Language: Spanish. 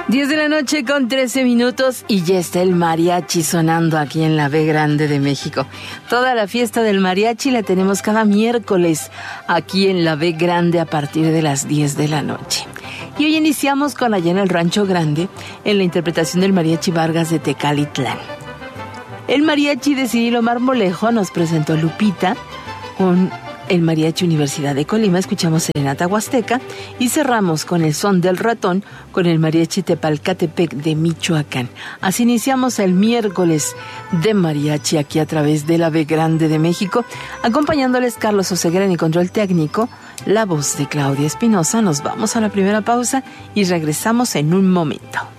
10 de la noche con 13 minutos y ya está el mariachi sonando aquí en la B Grande de México. Toda la fiesta del mariachi la tenemos cada miércoles aquí en la B Grande a partir de las 10 de la noche. Y hoy iniciamos con allá en el Rancho Grande, en la interpretación del Mariachi Vargas de Tecalitlán. El mariachi de Cirilo Marmolejo nos presentó Lupita con el Mariachi Universidad de Colima, escuchamos Serenata Huasteca y cerramos con el Son del Ratón con el Mariachi Tepalcatepec de Michoacán. Así iniciamos el miércoles de mariachi aquí a través de la B Grande de México, acompañándoles Carlos Oseguera en el control técnico, la voz de Claudia Espinosa. Nos vamos a la primera pausa y regresamos en un momento.